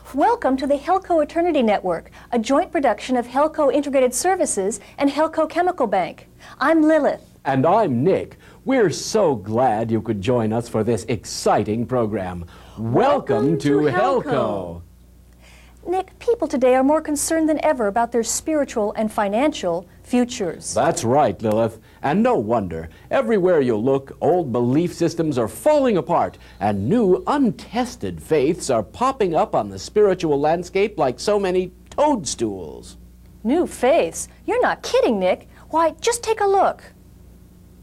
Welcome to the Helco Eternity Network, a joint production of Helco Integrated Services and Helco Chemical Bank. I'm Lilith. And I'm Nick. We're so glad you could join us for this exciting program. Welcome to Helco. Nick, people today are more concerned than ever about their spiritual and financial futures. That's right, Lilith. And no wonder. Everywhere you look, old belief systems are falling apart, and new, untested faiths are popping up on the spiritual landscape like so many toadstools. New faiths? You're not kidding, Nick. Why, just take a look.